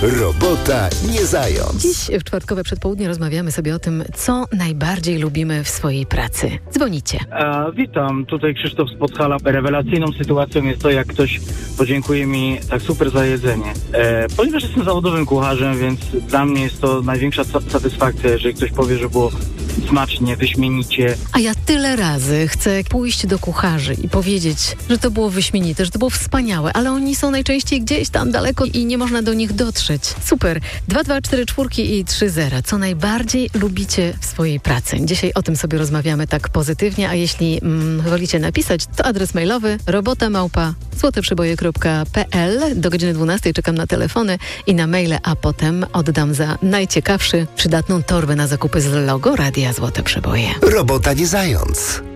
Robota nie zając. Dziś w czwartkowe przedpołudnie rozmawiamy sobie o tym, co najbardziej lubimy w swojej pracy. Dzwonicie. Witam, tutaj Krzysztof z Podhala. Rewelacyjną sytuacją jest to, jak ktoś podziękuje mi tak super za jedzenie. Ponieważ jestem zawodowym kucharzem, więc dla mnie jest to największa satysfakcja, jeżeli ktoś powie, że było smacznie, wyśmienicie. A ja tyle razy chcę pójść do kucharzy i powiedzieć, że to było wyśmienite, że to było wspaniałe, ale oni są najczęściej gdzieś tam daleko i nie można do nich dotrzeć. Super. 2244 i 30. Co najbardziej lubicie w swojej pracy? Dzisiaj o tym sobie rozmawiamy tak pozytywnie, a jeśli wolicie napisać, to adres mailowy robota@złoteprzeboje.pl. Do godziny 12 czekam na telefony i na maile, a potem oddam za najciekawszy przydatną torbę na zakupy z logo Radia Złote Przeboje. Robota nie zając.